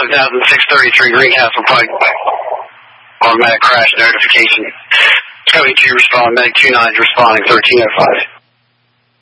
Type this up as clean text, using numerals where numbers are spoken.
5633 Greencastle Pike. Automatic crash notification. Cody 2 respond, Medic 29 responding 1305.